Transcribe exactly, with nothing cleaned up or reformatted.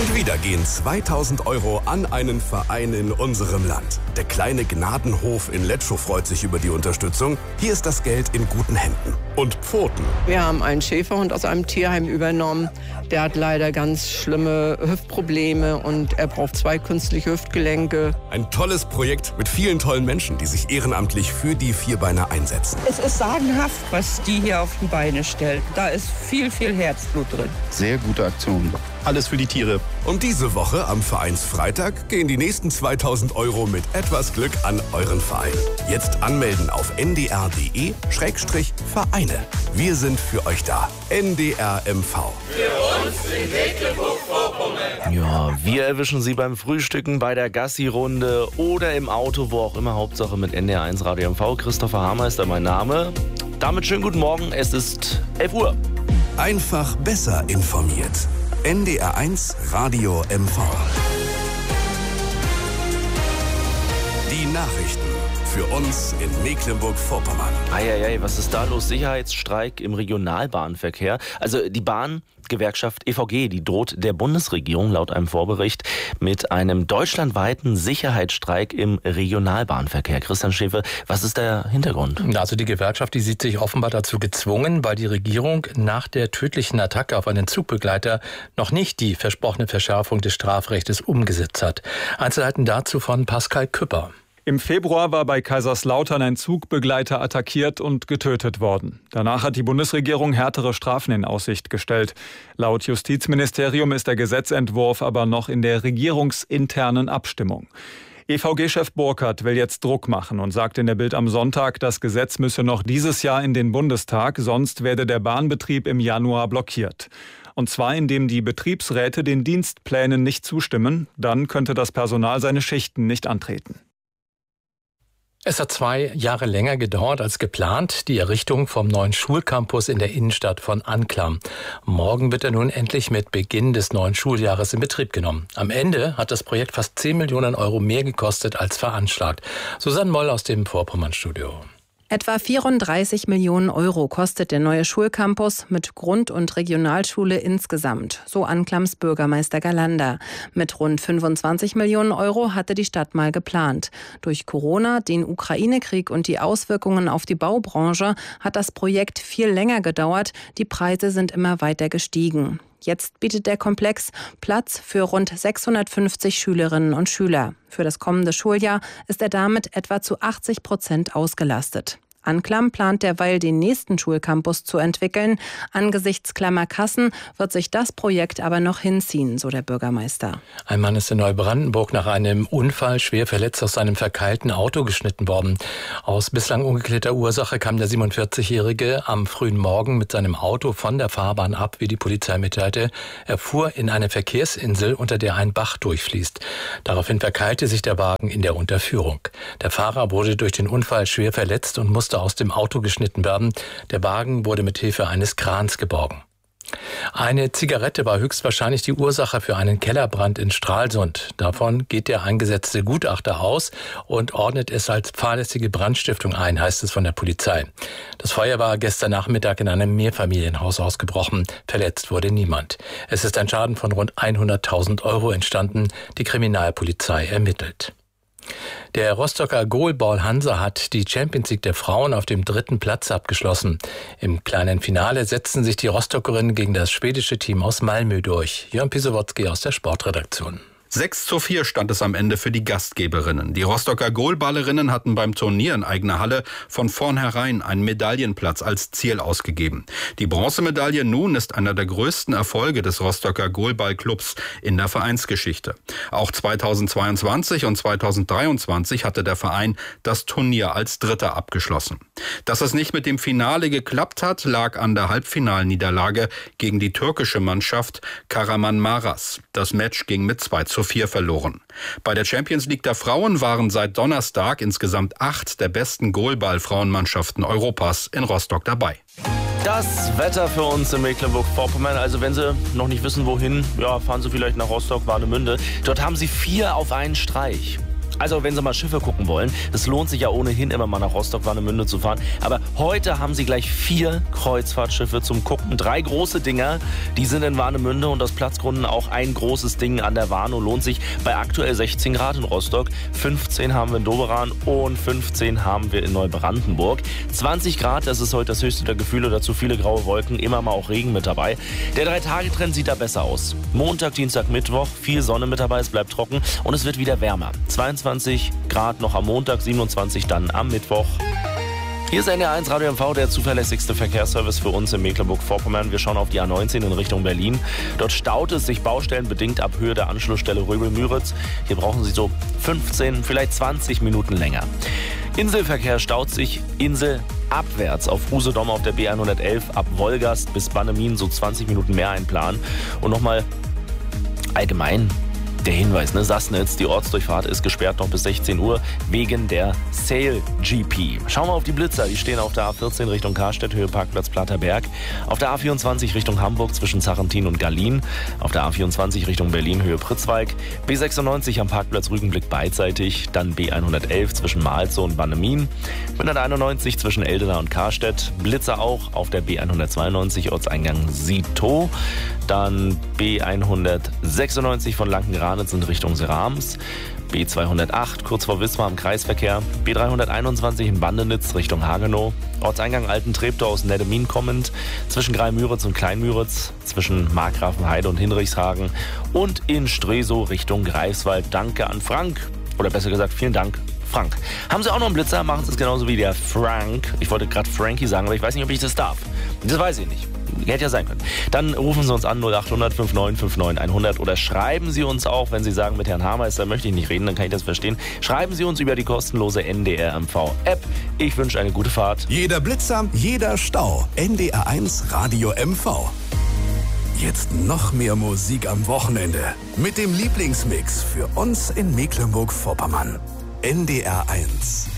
Und wieder gehen zweitausend Euro an einen Verein in unserem Land. Der kleine Gnadenhof in Letschow freut sich über die Unterstützung. Hier ist das Geld in guten Händen. Und Pfoten. Wir haben einen Schäferhund aus einem Tierheim übernommen. Der hat leider ganz schlimme Hüftprobleme und er braucht zwei künstliche Hüftgelenke. Ein tolles Projekt mit vielen tollen Menschen, die sich ehrenamtlich für die Vierbeiner einsetzen. Es ist sagenhaft, was die hier auf die Beine stellen. Da ist viel, viel Herzblut drin. Sehr gute Aktion. Alles für die Tiere. Und diese Woche am Vereinsfreitag gehen die nächsten zweitausend Euro mit etwas Glück an euren Verein. Jetzt anmelden auf n d r punkt d e Schrägstrich Vereine. Wir sind für euch da. N D R M V. Für uns in Mecklenburg-Vorpommern. Ja, wir erwischen Sie beim Frühstücken, bei der Gassi-Runde oder im Auto, wo auch immer. Hauptsache mit N D R eins Radio M V. Christopher Hammer ist da mein Name. Damit schönen guten Morgen. Es ist elf Uhr. Einfach besser informiert. N D R eins Radio M V. Die Nachrichten für uns in Mecklenburg-Vorpommern. Eieiei, was ist da los? Sicherheitsstreik im Regionalbahnverkehr. Also die Bahngewerkschaft E V G, die droht der Bundesregierung laut einem Vorbericht mit einem deutschlandweiten Sicherheitsstreik im Regionalbahnverkehr. Christian Schäfer, was ist der Hintergrund? Also die Gewerkschaft, die sieht sich offenbar dazu gezwungen, weil die Regierung nach der tödlichen Attacke auf einen Zugbegleiter noch nicht die versprochene Verschärfung des Strafrechts umgesetzt hat. Einzelheiten dazu von Pascal Küpper. Im Februar war bei Kaiserslautern ein Zugbegleiter attackiert und getötet worden. Danach hat die Bundesregierung härtere Strafen in Aussicht gestellt. Laut Justizministerium ist der Gesetzentwurf aber noch in der regierungsinternen Abstimmung. E V G-Chef Burkhardt will jetzt Druck machen und sagt in der Bild am Sonntag, das Gesetz müsse noch dieses Jahr in den Bundestag, sonst werde der Bahnbetrieb im Januar blockiert. Und zwar indem die Betriebsräte den Dienstplänen nicht zustimmen, dann könnte das Personal seine Schichten nicht antreten. Es hat zwei Jahre länger gedauert als geplant, die Errichtung vom neuen Schulcampus in der Innenstadt von Anklam. Morgen wird er nun endlich mit Beginn des neuen Schuljahres in Betrieb genommen. Am Ende hat das Projekt fast zehn Millionen Euro mehr gekostet als veranschlagt. Susanne Moll aus dem Vorpommern-Studio. Etwa vierunddreißig Millionen Euro kostet der neue Schulcampus mit Grund- und Regionalschule insgesamt, so Anklams Bürgermeister Galander. Mit rund fünfundzwanzig Millionen Euro hatte die Stadt mal geplant. Durch Corona, den Ukraine-Krieg und die Auswirkungen auf die Baubranche hat das Projekt viel länger gedauert. Die Preise sind immer weiter gestiegen. Jetzt bietet der Komplex Platz für rund sechshundertfünfzig Schülerinnen und Schüler. Für das kommende Schuljahr ist er damit etwa zu achtzig Prozent ausgelastet. Anklam plant derweil, den nächsten Schulcampus zu entwickeln. Angesichts klammer Kassen wird sich das Projekt aber noch hinziehen, so der Bürgermeister. Ein Mann ist in Neubrandenburg nach einem Unfall schwer verletzt aus seinem verkeilten Auto geschnitten worden. Aus bislang ungeklärter Ursache kam der siebenundvierzigjährige am frühen Morgen mit seinem Auto von der Fahrbahn ab, wie die Polizei mitteilte. Er fuhr in eine Verkehrsinsel, unter der ein Bach durchfließt. Daraufhin verkeilte sich der Wagen in der Unterführung. Der Fahrer wurde durch den Unfall schwer verletzt und musste aus dem Auto geschnitten werden. Der Wagen wurde mit Hilfe eines Krans geborgen. Eine Zigarette war höchstwahrscheinlich die Ursache für einen Kellerbrand in Stralsund. Davon geht der eingesetzte Gutachter aus und ordnet es als fahrlässige Brandstiftung ein, heißt es von der Polizei. Das Feuer war gestern Nachmittag in einem Mehrfamilienhaus ausgebrochen. Verletzt wurde niemand. Es ist ein Schaden von rund hunderttausend Euro entstanden. Die Kriminalpolizei ermittelt. Der Rostocker Goalball Hansa hat die Champions League der Frauen auf dem dritten Platz abgeschlossen. Im kleinen Finale setzten sich die Rostockerinnen gegen das schwedische Team aus Malmö durch. Jörn Pisowotzki aus der Sportredaktion. sechs zu vier stand es am Ende für die Gastgeberinnen. Die Rostocker Goalballerinnen hatten beim Turnier in eigener Halle von vornherein einen Medaillenplatz als Ziel ausgegeben. Die Bronzemedaille nun ist einer der größten Erfolge des Rostocker Goalballclubs in der Vereinsgeschichte. Auch zweitausendzweiundzwanzig und zweitausenddreiundzwanzig hatte der Verein das Turnier als Dritter abgeschlossen. Dass es nicht mit dem Finale geklappt hat, lag an der Halbfinalniederlage gegen die türkische Mannschaft Kahramanmaraş. Das Match ging mit zwei zu vier verloren. Bei der Champions League der Frauen waren seit Donnerstag insgesamt acht der besten Goalball-Frauenmannschaften Europas in Rostock dabei. Das Wetter für uns in Mecklenburg-Vorpommern. Also wenn Sie noch nicht wissen, wohin, ja, fahren Sie vielleicht nach Rostock, Warnemünde. Dort haben Sie vier auf einen Streich. Also wenn Sie mal Schiffe gucken wollen, es lohnt sich ja ohnehin immer mal nach Rostock-Warnemünde zu fahren. Aber heute haben Sie gleich vier Kreuzfahrtschiffe zum Gucken. Drei große Dinger, die sind in Warnemünde und aus Platzgründen auch ein großes Ding an der Warnow. Lohnt sich bei aktuell sechzehn Grad in Rostock, fünfzehn haben wir in Doberan und fünfzehn haben wir in Neubrandenburg. zwanzig Grad, das ist heute das höchste der Gefühle, dazu viele graue Wolken, immer mal auch Regen mit dabei. Der Drei-Tage-Trend sieht da besser aus. Montag, Dienstag, Mittwoch, viel Sonne mit dabei, es bleibt trocken und es wird wieder wärmer. zweiundzwanzig Grad noch am Montag, siebenundzwanzig dann am Mittwoch. Hier ist N D R eins Radio M V, der zuverlässigste Verkehrsservice für uns in Mecklenburg-Vorpommern. Wir schauen auf die A neunzehn in Richtung Berlin. Dort staut es sich baustellenbedingt ab Höhe der Anschlussstelle Röbel-Müritz. Hier brauchen Sie so fünfzehn, vielleicht zwanzig Minuten länger. Inselverkehr staut sich inselabwärts auf Usedom auf der B hundertelf ab Wolgast bis Bannemin so zwanzig Minuten mehr einplanen. Und nochmal allgemein der Hinweis, ne, Sassnitz, die Ortsdurchfahrt ist gesperrt noch bis sechzehn Uhr wegen der Sail G P. Schauen wir auf die Blitzer, die stehen auf der A vierzehn Richtung Karstedt, Höhe Parkplatz Platterberg. Auf der A vierundzwanzig Richtung Hamburg zwischen Zachentin und Gallien. Auf der A vierundzwanzig Richtung Berlin, Höhe Pritzwalk. B sechsundneunzig am Parkplatz Rügenblick beidseitig. Dann B hundertelf zwischen Malzow und Bannemin. hunderteinundneunzig zwischen Eldena und Karstedt. Blitzer auch auf der B hundertzweiundneunzig Ortseingang Sitow. Dann B hundertsechsundneunzig von Lankenranitz in Richtung Serams. B zweihundertacht kurz vor Wismar im Kreisverkehr. B dreihunderteinundzwanzig in Bandenitz Richtung Hagenow. Ortseingang Alten-Treptow aus Neddemin kommend. Zwischen Greimüritz und Kleinmüritz. Zwischen Markgrafenheide und Hinrichshagen. Und in Stresow Richtung Greifswald. Danke an Frank. Oder besser gesagt, vielen Dank, Frank. Haben Sie auch noch einen Blitzer? Machen Sie es genauso wie der Frank. Ich wollte gerade Frankie sagen, aber ich weiß nicht, ob ich das darf. Das weiß ich nicht. Hätte ja sein können. Dann rufen Sie uns an null acht hundert neunundfünfzig neunundfünfzig hundert oder schreiben Sie uns auch, wenn Sie sagen, mit Herrn Hameister möchte ich nicht reden, dann kann ich das verstehen. Schreiben Sie uns über die kostenlose N D R M V-App. Ich wünsche eine gute Fahrt. Jeder Blitzer, jeder Stau. N D R eins Radio M V. Jetzt noch mehr Musik am Wochenende. Mit dem Lieblingsmix für uns in Mecklenburg-Vorpommern. N D R eins.